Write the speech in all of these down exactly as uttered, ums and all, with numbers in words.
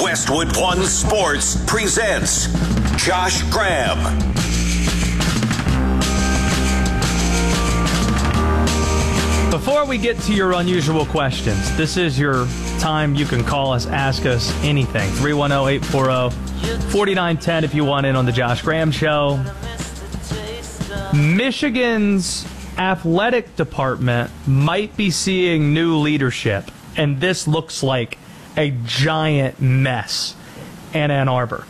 Westwood One Sports presents Josh Graham. Before we get to your unusual questions, this is your time. You can call us, ask us anything. three one zero, eight four zero, four nine one zero if you want in on the Josh Graham Show. Michigan's athletic department might be seeing new leadership, and this looks like a giant mess in Ann Arbor.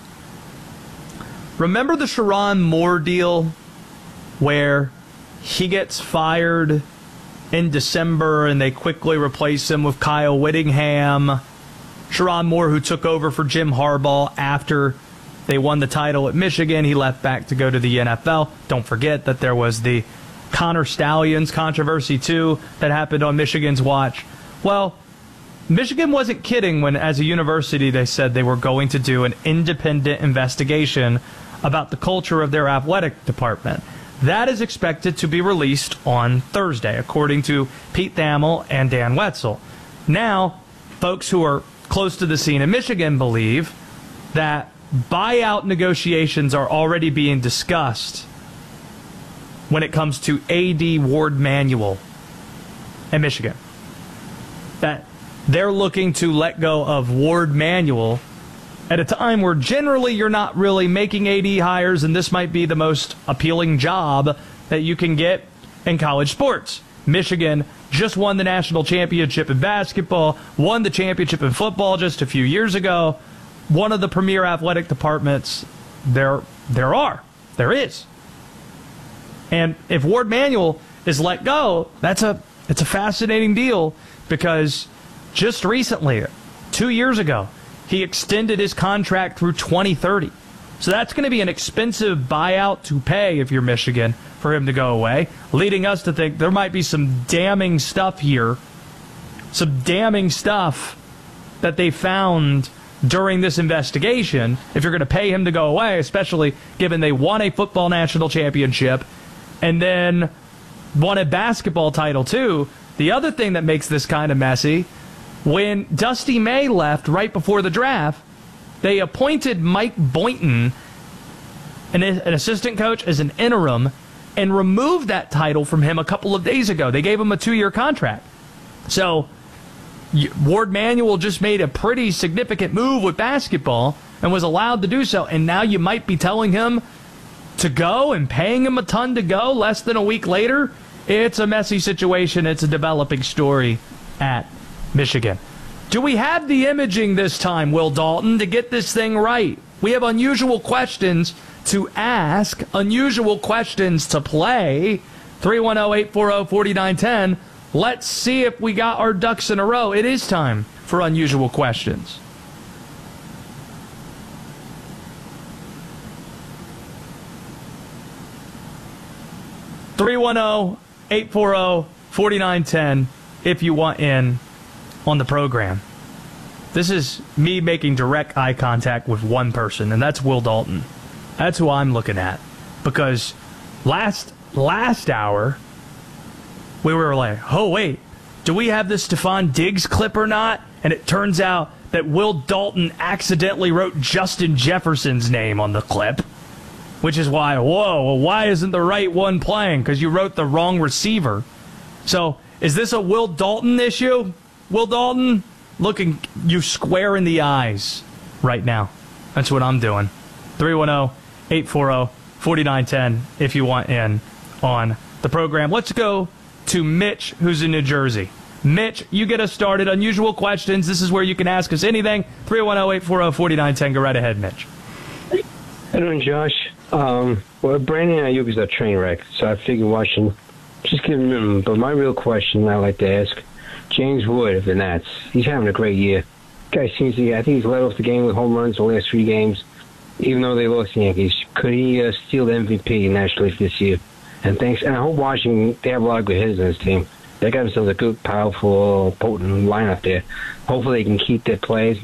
Remember the Sherrone Moore deal where he gets fired in December and they quickly replace him with Kyle Whittingham? Sherrone Moore, who took over for Jim Harbaugh after they won the title at Michigan, he left back to go to the N F L. Don't forget that there was the Connor Stalions controversy, too, that happened on Michigan's watch. Well, Michigan wasn't kidding when, as a university, they said they were going to do an independent investigation about the culture of their athletic department. That is expected to be released on Thursday, according to Pete Thamel and Dan Wetzel. Now, folks who are close to the scene in Michigan believe that buyout negotiations are already being discussed when it comes to A D Ward Manuel in Michigan. That they're looking to let go of Ward Manuel at a time where generally you're not really making A D hires, and this might be the most appealing job that you can get in college sports. Michigan just won the national championship in basketball, won the championship in football just a few years ago. One of the premier athletic departments there there are. There is. And if Ward Manuel is let go, that's a it's a fascinating deal, because just recently, two years ago, he extended his contract through twenty thirty. So that's going to be an expensive buyout to pay if you're Michigan for him to go away, leading us to think there might be some damning stuff here, some damning stuff that they found during this investigation if you're going to pay him to go away, especially given they won a football national championship and then won a basketball title too. The other thing that makes this kind of messy, when Dusty May left right before the draft, they appointed Mike Boynton, an, an assistant coach, as an interim, and removed that title from him a couple of days ago. They gave him a two-year contract. So Ward Manuel just made a pretty significant move with basketball and was allowed to do so, and now you might be telling him to go and paying him a ton to go less than a week later. It's a messy situation. It's a developing story at Michigan. Do we have the imaging this time, Will Dalton, to get this thing right? We have unusual questions to ask, unusual questions to play. three one zero, eight four zero, four nine one zero. Let's see if we got our ducks in a row. It is time for unusual questions. three one zero, eight four zero, four nine one zero if you want in on the program. This is me making direct eye contact with one person, and that's Will Dalton. That's who I'm looking at. Because last last hour, we were like, oh, wait, do we have this Stephon Diggs clip or not? And it turns out that Will Dalton accidentally wrote Justin Jefferson's name on the clip, which is why, whoa, well, why isn't the right one playing? Because you wrote the wrong receiver. So is this a Will Dalton issue? Will Dalton, looking you square in the eyes right now. That's what I'm doing. three one zero, eight four zero, four nine one zero if you want in on the program. Let's go to Mitch, who's in New Jersey. Mitch, you get us started. Unusual questions. This is where you can ask us anything. three one zero, eight four zero, four nine one zero. Go right ahead, Mitch. How you doing, Josh? Um, well, Brandon Ayuk is a train wreck, so I figured watching, just give him. But my real question I like to ask, James Wood of the Nats. He's having a great year. Guy seems to, I think he's led off the game with home runs the last three games, even though they lost the Yankees. Could he uh, steal the M V P in National League this year? And thanks. And I hope Washington, they have a lot of good hitters on this team. They got themselves a good, powerful, potent lineup there. Hopefully they can keep their players.